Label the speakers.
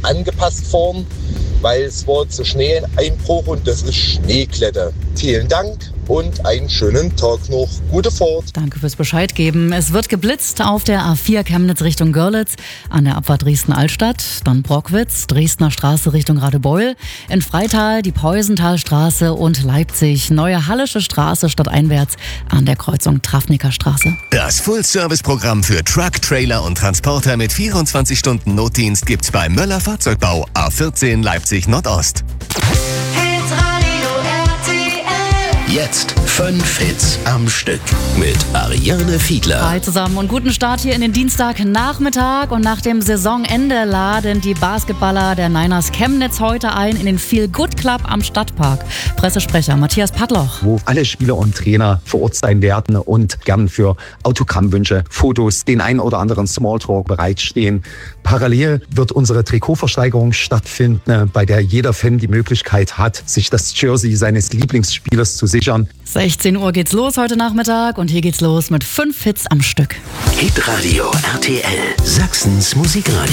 Speaker 1: angepasst worden, weil es war zu Schneeeinbruch und das ist Schneekletter. Vielen Dank und einen schönen Tag noch. Gute Fahrt.
Speaker 2: Danke fürs Bescheid geben. Es wird geblitzt auf der A4 Chemnitz Richtung Görlitz, an der Abfahrt Dresden-Altstadt, dann Brockwitz, Dresdner Straße Richtung Radebeul, in Freital die Peusenthalstraße und Leipzig, Neue Hallische Straße stadteinwärts an der Kreuzung Trafniker Straße.
Speaker 3: Das Full-Service-Programm für Truck, Trailer und Transporter mit 24 Stunden Notdienst gibt's bei Möller Fahrzeugbau A14 Leipzig Nordost. Jetzt 5 Hits am Stück mit Ariane Fiedler.
Speaker 2: Hi zusammen und guten Start hier in den Dienstagnachmittag. Und nach dem Saisonende laden die Basketballer der Niners Chemnitz heute ein in den Feel Good Club am Stadtpark. Pressesprecher Matthias Padloch.
Speaker 4: Wo alle Spieler und Trainer vor Ort sein werden und gern für Autogrammwünsche, Fotos, den einen oder anderen Smalltalk bereitstehen. Parallel wird unsere Trikotversteigerung stattfinden, bei der jeder Fan die Möglichkeit hat, sich das Jersey seines Lieblingsspielers zu sichern.
Speaker 2: 16 Uhr geht's los heute Nachmittag und hier geht's los mit 5 Hits am Stück.
Speaker 3: Hitradio RTL, Sachsens Musikradio.